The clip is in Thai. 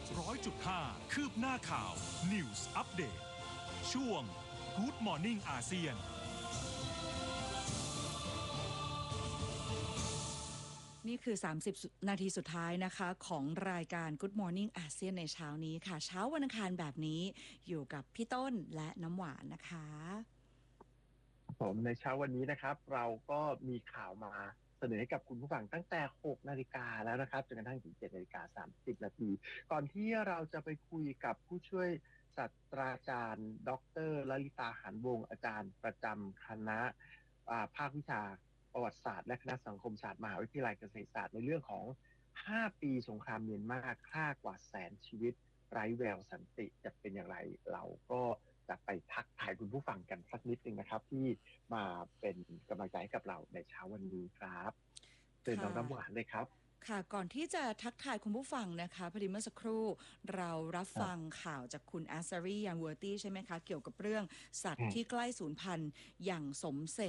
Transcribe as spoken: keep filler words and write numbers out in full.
ร้อยจุดห้า คืบหน้าข่าว News Update ช่วง Good Morning อาเซียนนี่คือสามสิบนาทีสุดท้ายนะคะของรายการ Good Morning อาเซียนในเช้านี้ค่ะเช้าวันอังคารแบบนี้อยู่กับพี่ต้นและน้ำหวานนะคะผมในเช้าวันนี้นะครับเราก็มีข่าวมาเสนอให้กับคุณผู้ฟังตั้งแต่หกนาฬิกาแล้วนะครับจนกระทั่งถึงเจ็ดนาฬิกาสามสิบนาทีก่อนที่เราจะไปคุยกับผู้ช่วยศาสตราจารย์ดรลลิตาหานวงศ์อาจารย์ประจำคณะภาควิชาประวัติศาสตร์และคณะสังคมศาสตร์มหาวิทยาลัยเกษตรศาสตร์ในเรื่องของห้าปีสงครามเมียนมาฆ่ากว่าแสนชีวิตไร้แววสันติจะเป็นอย่างไรเราก็จะไปทักทายคุณผู้ฟังกันสักนิดนึงนะครับที่มาเป็นกำลังใจให้กับเราในเช้าวันนี้ครับเชิญน้องน้ำหวานเลยครับค่ะก่อนที่จะทักทายคุณผู้ฟังนะคะพอดีเมื่อสักครู่เรารับฟังข่าวจากคุณแอสซารียันเวอร์ตี้ใช่ไหมคะเกี่ยวกับเรื่องสัตว์ที่ใกล้สูญพันธุ์อย่างสมเสร็จ